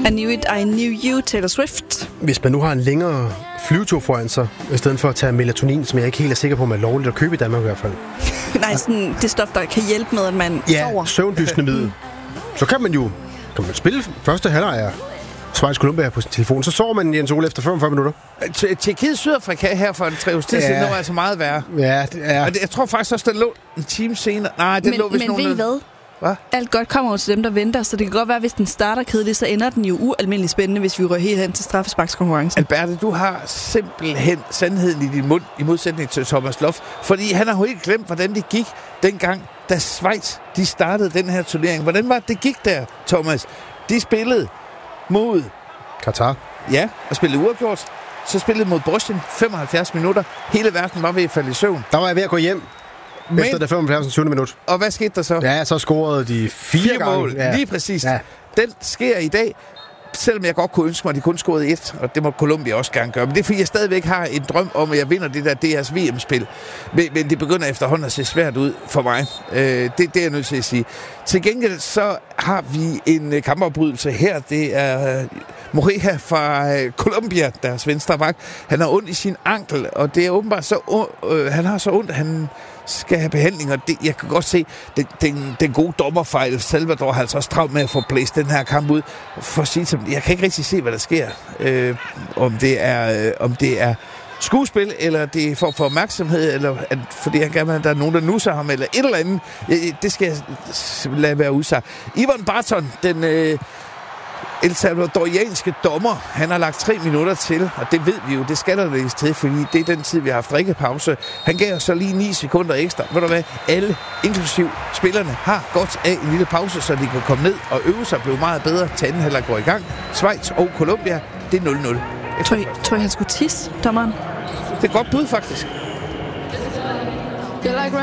I knew it, I knew you, Taylor Swift. Hvis man nu har en længere flyvetur foran sig, i stedet for at tage melatonin, som jeg ikke helt er sikker på, om er lovligt at købe i Danmark i hvert fald. Nej, sådan det stof, der kan hjælpe med, at man sover. Ja, søvndysende middel. Så kan man spille første halvleg af Schweiz Colombia på sin telefon. Så sover man Jens Ole efter 45 minutter. Tjekkiet Sydafrika her for en 3 års tid siden, det var altså meget værre. Ja, det er. Jeg tror faktisk også, den lå en time senere. Nej, den lå vist nogen... Men ved I hvad? Hvad? Alt godt kommer jo til dem, der venter, så det kan godt være, hvis den starter kedeligt, så ender den jo ualmindeligt spændende, hvis vi rører helt hen til straffesparkskonkurrencen. Alberte, du har simpelthen sandheden i din mund, i modsætning til Thomas Loff, fordi han har jo ikke glemt, hvordan det gik dengang, da Schweiz de startede den her turnering. Hvordan var det gik der, Thomas? De spillede mod Katar. Ja, og spillede uafgjort. Så spillede mod Bosnien 75 minutter. Hele verden var ved at falde i søvn. Der var jeg ved at gå hjem. Efter det 75. minut. Og hvad skete der så? Ja, så scorede de 4 gange. Mål. Ja. Lige præcis. Ja. Den sker i dag, selvom jeg godt kunne ønske mig, at de kun scorede 1, og det må Colombia også gerne gøre. Men det er fordi, jeg stadigvæk har en drøm om, at jeg vinder det der DR's VM-spil. Men det begynder efterhånden at se svært ud for mig. Det er jeg nødt til at sige. Til gengæld så har vi en kampafbrydelse her. Det er Moreira fra Colombia, deres venstre bak. Han har ondt i sin ankel, og det er åbenbart så han har så ondt, at han skal have behandling, og jeg kan godt se den gode dommerfejl. Salvador har altså også travlt med at få blæst den her kamp ud. For at sige til dem, jeg kan ikke rigtig se, hvad der sker. Om det er skuespil, eller det er for at få opmærksomhed, eller fordi han gerne vil, at der er nogen, der nusser ham, eller et eller andet. Det skal jeg lade være usagt. Ivan Barton, den El Salvadorianske dommer, han har lagt 3 minutter til, og det ved vi jo, det skal der lægges til, fordi det er den tid, vi har haft drikkepause. Han gav os så lige 9 sekunder ekstra. Ved du hvad? Alle, inklusiv spillerne, har godt af en lille pause, så de kan komme ned og øve sig, blive meget bedre til anden halvleg går i gang. Schweiz og Colombia, det er 0-0. Tror I, han skulle tisse, dommeren? Det er et godt bud, faktisk.